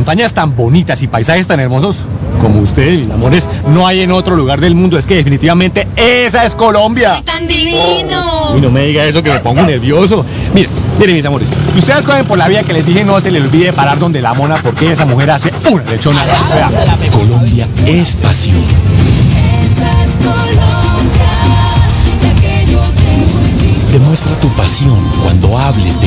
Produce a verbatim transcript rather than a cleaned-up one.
montañas tan bonitas y paisajes tan hermosos como ustedes, mis amores, no hay en otro lugar del mundo. Es que definitivamente esa es Colombia. ¡Ay, tan divino! Y no me diga eso que me pongo nervioso. Mire, miren, mis amores, ustedes cogen por la vía que les dije, no se les olvide parar donde la mona, porque esa mujer hace una lechona. Colombia es pasión. Esta es Colombia, la que yo tengo en mí. Demuestra tu pasión cuando hables de